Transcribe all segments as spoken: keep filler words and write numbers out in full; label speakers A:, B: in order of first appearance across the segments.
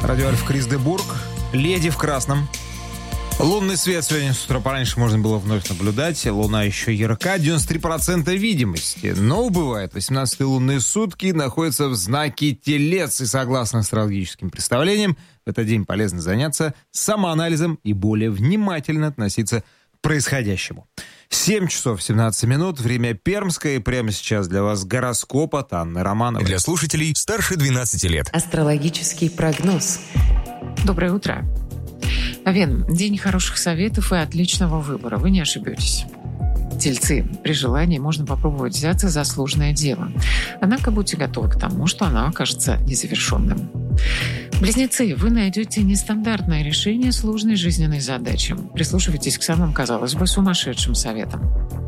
A: Радио Альфа, Крис де Бург. Леди в красном. Лунный свет сегодня с утра пораньше можно было вновь наблюдать. Луна еще ярка, девяносто три процента видимости. Но убывает. восемнадцатые лунные сутки находятся в знаке Телец. И согласно астрологическим представлениям, в этот день полезно заняться самоанализом и более внимательно относиться к происходящему. семь часов семнадцать минут, время пермское, и прямо сейчас для вас гороскоп от Анны Романовой.
B: Для слушателей старше двенадцати лет.
C: Астрологический прогноз.
D: Доброе утро. Овен, день хороших советов и отличного выбора, вы не ошибетесь. Тельцы, при желании можно попробовать взяться за сложное дело. Однако будьте готовы к тому, что оно окажется незавершенным. Близнецы, вы найдете нестандартное решение сложной жизненной задачи. Прислушивайтесь к самым, казалось бы, сумасшедшим советам.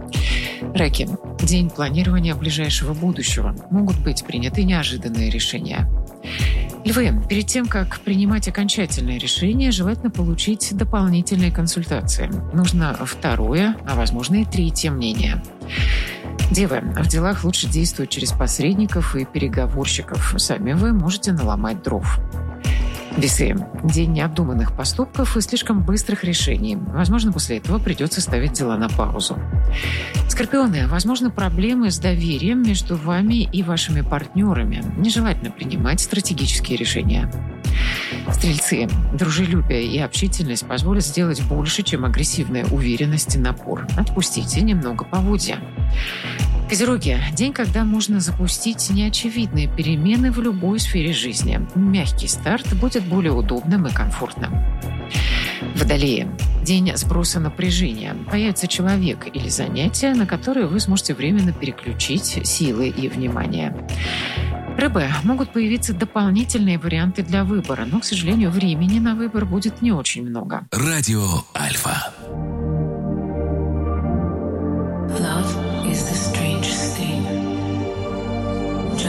D: Раки, день планирования ближайшего будущего. Могут быть приняты неожиданные решения. Львы, перед тем, как принимать окончательное решение, желательно получить дополнительные консультации. Нужно второе, а возможно и третье мнение. Девы, в делах лучше действовать через посредников и переговорщиков. Сами вы можете наломать дров. Весы, день необдуманных поступков и слишком быстрых решений. Возможно, после этого придется ставить дела на паузу. Скорпионы, возможно, проблемы с доверием между вами и вашими партнерами. Нежелательно принимать стратегические решения. Стрельцы, дружелюбие и общительность позволят сделать больше, чем агрессивная уверенность и напор. Отпустите немного поводья. Козероги, день, когда можно запустить неочевидные перемены в любой сфере жизни. Мягкий старт будет более удобным и комфортным. Водолеи, день сброса напряжения. Появится человек или занятие, на которое вы сможете временно переключить силы и внимание. Рыбы, могут появиться дополнительные варианты для выбора, но, к сожалению, времени на выбор будет не очень много.
B: Радио Альфа.